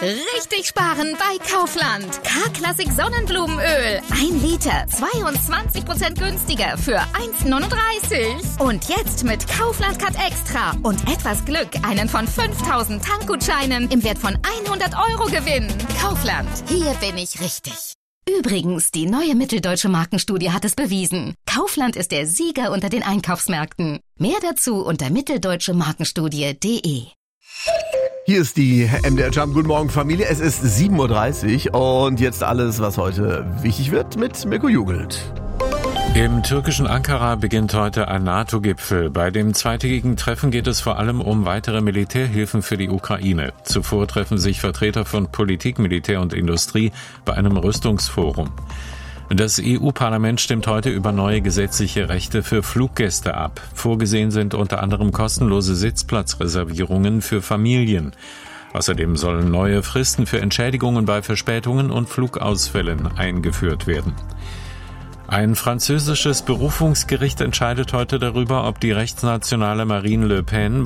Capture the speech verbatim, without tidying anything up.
Richtig sparen bei Kaufland. K-Klassik Sonnenblumenöl. Ein Liter, zweiundzwanzig Prozent günstiger für eins neununddreißig. Und jetzt mit Kaufland Card Extra und etwas Glück einen von fünftausend Tankgutscheinen im Wert von hundert Euro gewinnen. Kaufland, hier bin ich richtig. Übrigens, die neue Mitteldeutsche Markenstudie hat es bewiesen. Kaufland ist der Sieger unter den Einkaufsmärkten. Mehr dazu unter mitteldeutsche markenstudie punkt de. Hier ist die M D R Jump. Guten Morgen, Familie. Es ist sieben Uhr dreißig und jetzt alles, was heute wichtig wird, mit Mirko Jugelt. Im türkischen Ankara beginnt heute ein NATO-Gipfel. Bei dem zweitägigen Treffen geht es vor allem um weitere Militärhilfen für die Ukraine. Zuvor treffen sich Vertreter von Politik, Militär und Industrie bei einem Rüstungsforum. Das E U-Parlament stimmt heute über neue gesetzliche Rechte für Fluggäste ab. Vorgesehen sind unter anderem kostenlose Sitzplatzreservierungen für Familien. Außerdem sollen neue Fristen für Entschädigungen bei Verspätungen und Flugausfällen eingeführt werden. Ein französisches Berufungsgericht entscheidet heute darüber, ob die rechtsnationale Marine Le Pen